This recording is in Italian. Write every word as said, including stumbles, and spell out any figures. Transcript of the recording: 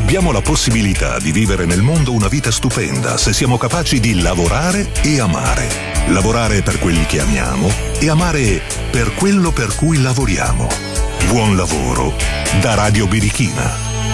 Abbiamo la possibilità di vivere nel mondo una vita stupenda se siamo capaci di lavorare e amare. Lavorare per quelli che amiamo e amare per quello per cui lavoriamo. Buon lavoro da Radio Birichina.